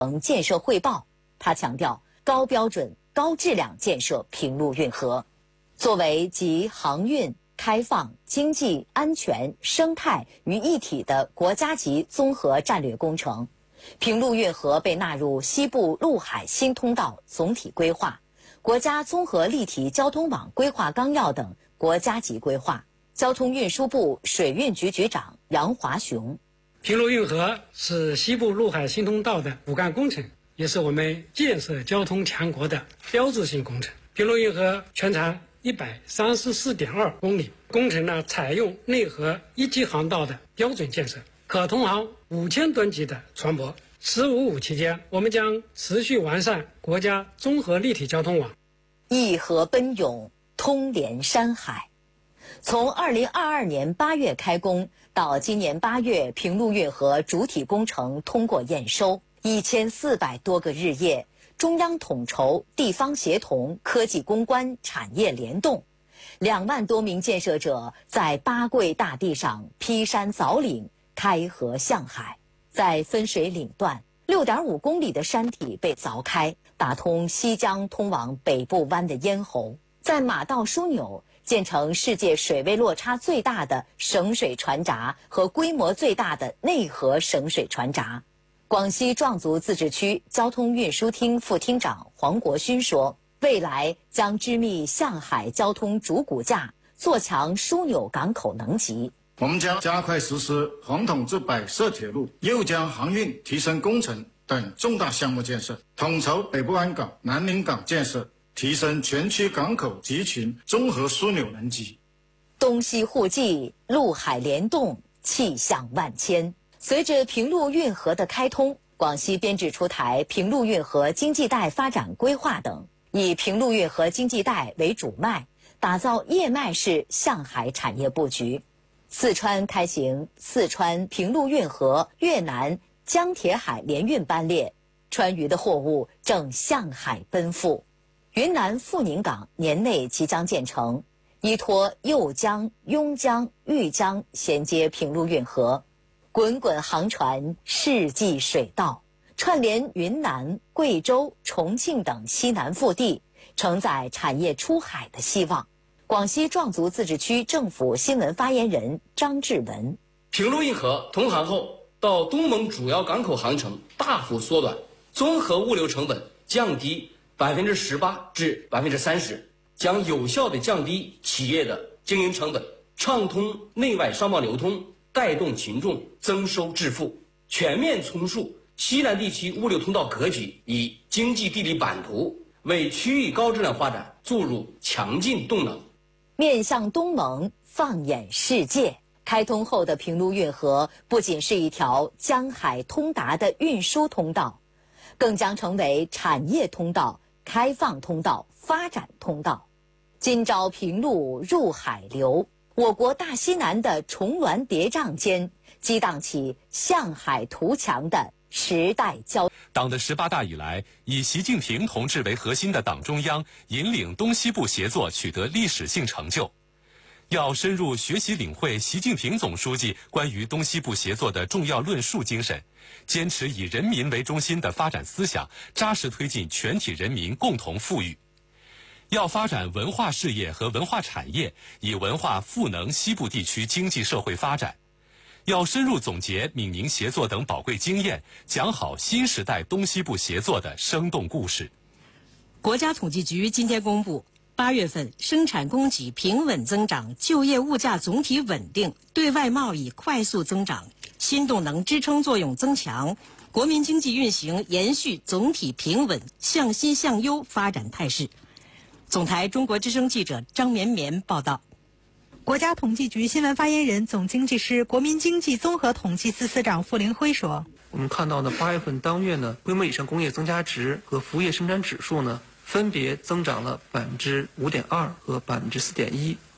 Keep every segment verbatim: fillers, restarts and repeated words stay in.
建设汇报，他强调高标准、高质量建设平陆运河，作为集航运、开放、经济、安全、生态于一体的国家级综合战略工程，平陆运河被纳入西部陆海新通道总体规划、国家综合立体交通网规划纲要等国家级规划。交通运输部水运局局长杨华雄： 平陆运河是西部陆海新通道的骨干工程，也是我们建设交通强国的标志性工程。平陆运河全长一百三十四点二公里，工程呢采用内河一级航道的标准建设，可通航五千吨级的船舶。“十五五”期间，我们将持续完善国家综合立体交通网， 一河奔涌，通连山海。从二零二二年八月开工到今年八月，平陆运河主体工程通过验收，一千四百多个日夜，中央统筹、地方协同、科技攻关、产业联动，两万多名建设者在八桂大地上劈山凿岭，开河向海。在分水岭段，六点五公里的山体被凿开，打通西江通往北部湾的咽喉。在马道枢纽建成世界水位落差最大的省水船闸和规模最大的内河省水船闸。广西壮族自治区交通运输厅副厅长黄国勋说，未来将织密向海交通主骨架，做强枢纽港口能级。 我们将加快实施红统至百设铁路、右江航运提升工程等重大项目建设，统筹北部湾港、南宁港建设，提升全区港口集群综合枢纽能级。 东西互济，陆海联动，气象万千。随着平陆运河的开通，广西编制出台平陆运河经济带发展规划等，以平陆运河经济带为主脉，打造叶脉式向海产业布局。四川开行四川平陆运河越南江铁海联运班列，川渝的货物正向海奔赴。云南富宁港年内即将建成，依托右江、邕江、豫江衔接平陆运河，滚滚航船，世纪水道，串联云南、贵州、重庆等西南腹地，承载产业出海的希望。广西壮族自治区政府新闻发言人张志文： 平陆运河通航后，到东盟主要港口航程大幅缩短，综合物流成本降低百分之十八至百分之三十，将有效地降低企业的经营成本，畅通内外商贸流通，带动群众增收致富，全面重塑西南地区物流通道格局与经济地理版图，为区域高质量发展注入强劲动能。 面向东盟，放眼世界，开通后的平陆运河不仅是一条江海通达的运输通道，更将成为产业通道、开放通道、发展通道。今朝平陆入海流，我国大西南的重峦叠嶂间，激荡起向海图强的时代交。 党的十八大以来，以习近平同志为核心的党中央引领东西部协作取得历史性成就。要深入学习领会习近平总书记关于东西部协作的重要论述精神，坚持以人民为中心的发展思想，扎实推进全体人民共同富裕。要发展文化事业和文化产业，以文化赋能西部地区经济社会发展。要深入总结闽宁协作等宝贵经验，讲好新时代东西部协作的生动故事。 国家统计局今天公布，八月份生产供给平稳增长，就业物价总体稳定，对外贸易快速增长，新动能支撑作用增强，国民经济运行延续总体平稳、向新向优发展态势。总台中国之声记者张绵绵报道。 国家统计局新闻发言人、总经济师、国民经济综合统计司司长傅凌辉说：“ 我们看到呢，八月份当月呢，规模以上工业增加值和服务业生产指数呢，分别增长了百分之五点二和百分之四点一。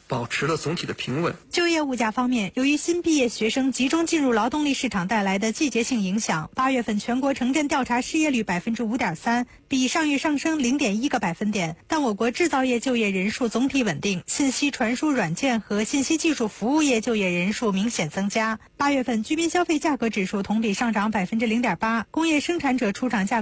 保持了总体的平稳。 就业物价方面，由于新毕业学生集中进入劳动力市场带来的季节性影响，八月份全国城镇调查失业率百分之五点三，比上月上升零点一个百分点。但我国制造业就业人数总体稳定，信息传输软件和信息技术服务业就业人数明显增加。八月份居民消费价格指数同比上涨百分之零点八，工业生产者出厂价